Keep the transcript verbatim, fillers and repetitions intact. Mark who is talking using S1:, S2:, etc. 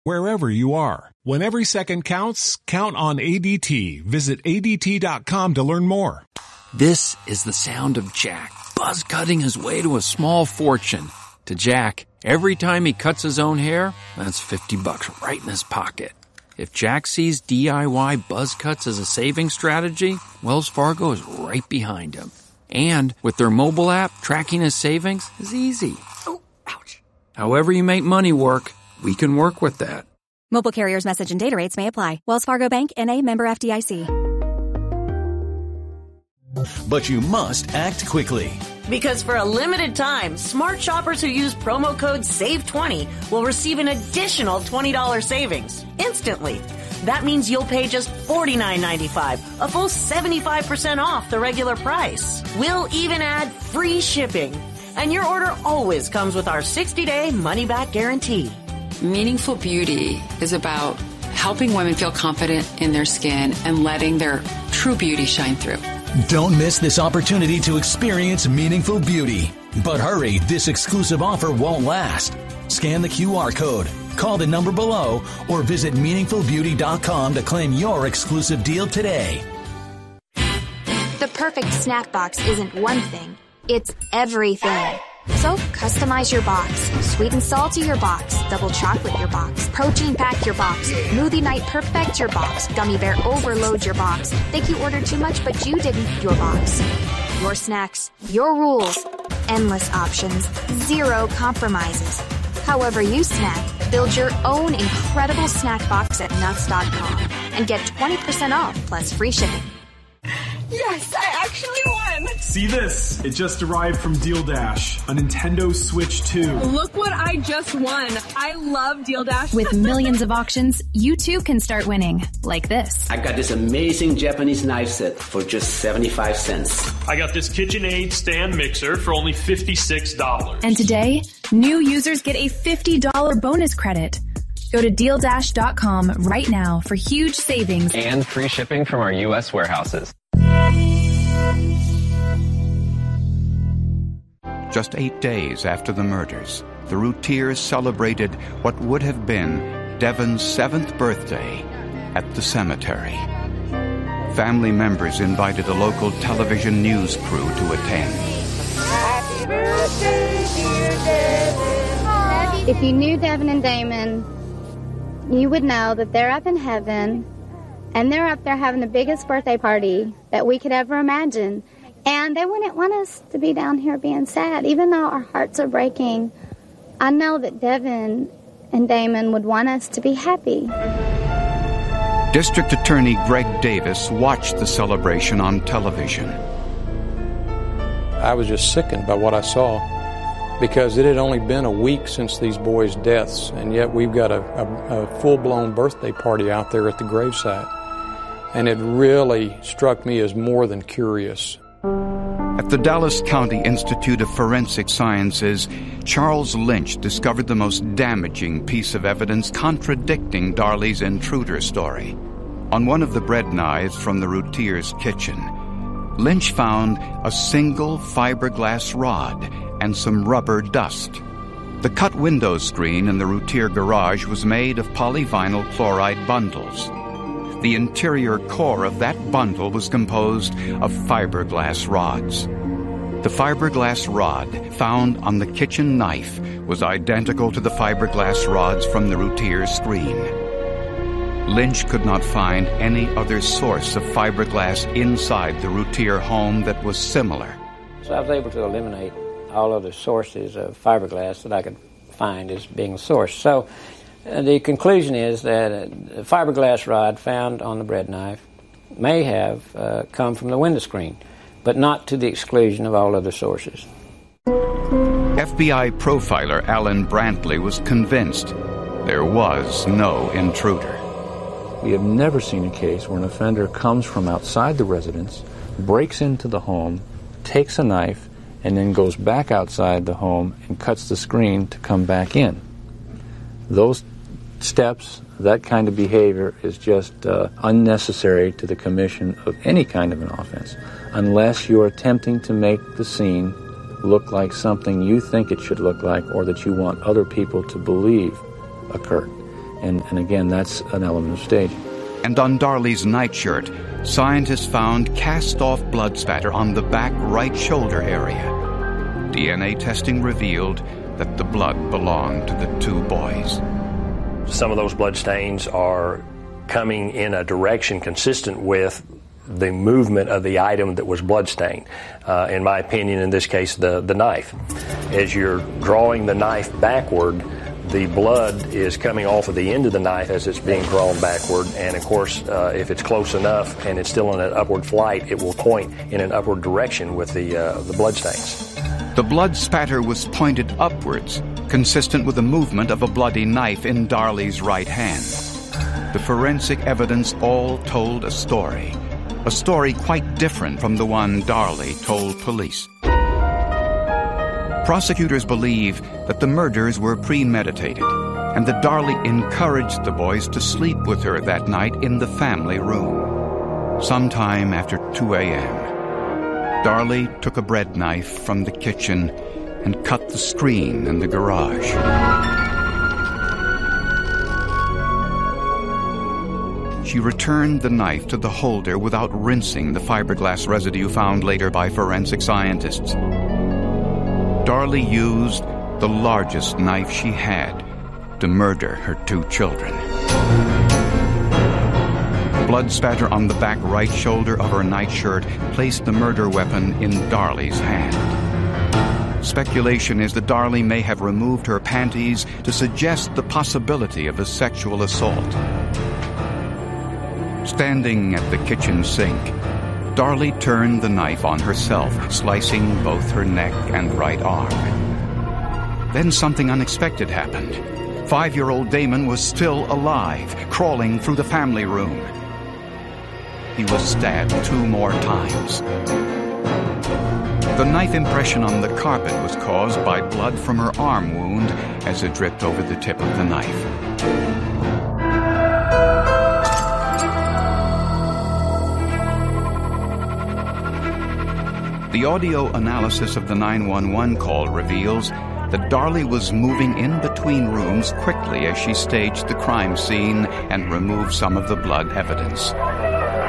S1: wherever you are. When every second counts, count on A D T. Visit A D T dot com to learn more.
S2: This is the sound of Jack, buzz cutting his way to a small fortune. To Jack, every time he cuts his own hair, that's fifty bucks right in his pocket. If Jack sees D I Y buzz cuts as a saving strategy, Wells Fargo is right behind him. And with their mobile app, tracking his savings is easy. Oh, ouch. However you make money work, we can work with that.
S3: Mobile carriers' message and data rates may apply. Wells Fargo Bank, N A, member F D I C.
S4: But you must act quickly.
S5: Because for a limited time, smart shoppers who use promo code save twenty will receive an additional twenty dollars savings instantly. That means you'll pay just forty-nine ninety-five, a full seventy-five percent off the regular price. We'll even add free shipping. And your order always comes with our sixty-day money-back guarantee.
S6: Meaningful Beauty is about helping women feel confident in their skin and letting their true beauty shine through.
S4: Don't miss this opportunity to experience Meaningful Beauty. But hurry, this exclusive offer won't last. Scan the Q R code, call the number below, or visit meaningful beauty dot com to claim your exclusive deal today.
S7: The perfect snack box isn't one thing, it's everything. So customize your box. Sweet and salty your box. Double chocolate your box. Protein pack your box. Smoothie night perfect your box. Gummy bear overload your box. Think you ordered too much but you didn't your box. Your snacks, your rules. Endless options. Zero compromises. However you snack, build your own incredible snack box at nuts dot com and get twenty percent off plus free shipping.
S8: Yes, I actually won!
S9: See this? It just arrived from Deal Dash, a Nintendo Switch two.
S8: Look what I just won. I love Deal Dash.
S10: With millions of auctions, you too can start winning, like this.
S11: I got this amazing Japanese knife set for just seventy-five cents.
S12: I got this KitchenAid stand mixer for only fifty-six dollars.
S10: And today, new users get a fifty dollars bonus credit. Go to deal dash dot com right now for huge savings.
S13: And free shipping from our U S warehouses.
S14: Just eight days after the murders, the Routiers celebrated what would have been Devon's seventh birthday at the cemetery. Family members invited a local television news crew to attend.
S15: Happy birthday, dear Devon. If you knew Devon and Damon, you would know that they're up in heaven, and they're up there having the biggest birthday party that we could ever imagine. And they wouldn't want us to be down here being sad. Even though our hearts are breaking, I know that Devon and Damon would want us to be happy.
S14: District Attorney Greg Davis watched the celebration on television.
S16: I was just sickened by what I saw, because it had only been a week since these boys' deaths, and yet we've got a, a, a full-blown birthday party out there at the gravesite. And it really struck me as more than curious.
S14: At the Dallas County Institute of Forensic Sciences, Charles Lynch discovered the most damaging piece of evidence contradicting Darley's intruder story. On one of the bread knives from the Routiers' kitchen, Lynch found a single fiberglass rod and some rubber dust. The cut window screen in the Routier garage was made of polyvinyl chloride bundles. The interior core of that bundle was composed of fiberglass rods. The fiberglass rod found on the kitchen knife was identical to the fiberglass rods from the Routier screen. Lynch could not find any other source of fiberglass inside the Routier home that was similar.
S17: So I was able to eliminate all other sources of fiberglass that I could find as being a source. So uh, the conclusion is that a fiberglass rod found on the bread knife may have uh, come from the window screen, but not to the exclusion of all other sources.
S14: F B I profiler Alan Brantley was convinced there was no intruder.
S18: We have never seen a case where an offender comes from outside the residence, breaks into the home, takes a knife, and then goes back outside the home and cuts the screen to come back in. Those steps, that kind of behavior is just uh, unnecessary to the commission of any kind of an offense, unless you're attempting to make the scene look like something you think it should look like or that you want other people to believe occurred. And, and again, that's an element of staging.
S14: And on Darley's nightshirt, scientists found cast-off blood spatter on the back right shoulder area. D N A testing revealed that the blood belonged to the two boys.
S19: Some of those blood stains are coming in a direction consistent with the movement of the item that was bloodstained. Uh, in my opinion, in this case, the, the knife. As you're drawing the knife backward, the blood is coming off of the end of the knife as it's being drawn backward, and of course, uh, if it's close enough and it's still in an upward flight, it will point in an upward direction with the, uh, the blood stains.
S14: The blood spatter was pointed upwards, consistent with the movement of a bloody knife in Darley's right hand. The forensic evidence all told a story, a story quite different from the one Darley told police. Prosecutors believe that the murders were premeditated and that Darley encouraged the boys to sleep with her that night in the family room. Sometime after two a.m., Darley took a bread knife from the kitchen and cut the screen in the garage. She returned the knife to the holder without rinsing the fiberglass residue found later by forensic scientists. Darley used the largest knife she had to murder her two children. Blood spatter on the back right shoulder of her nightshirt placed the murder weapon in Darley's hand. Speculation is that Darley may have removed her panties to suggest the possibility of a sexual assault. Standing at the kitchen sink, Darley turned the knife on herself, slicing both her neck and right arm. Then something unexpected happened. Five-year-old Damon was still alive, crawling through the family room. He was stabbed two more times. The knife impression on the carpet was caused by blood from her arm wound as it dripped over the tip of the knife. The audio analysis of the nine one one call reveals that Darley was moving in between rooms quickly as she staged the crime scene and removed some of the blood evidence.